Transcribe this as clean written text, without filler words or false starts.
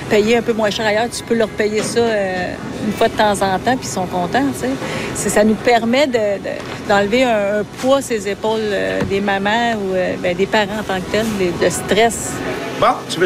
payer un peu moins cher ailleurs, tu peux leur payer ça une fois de temps en temps, puis ils sont contents, tu sais. Ça nous permet d'enlever un poids ses épaules des mamans ou des parents en tant que tels, de stress. Bon, tu veux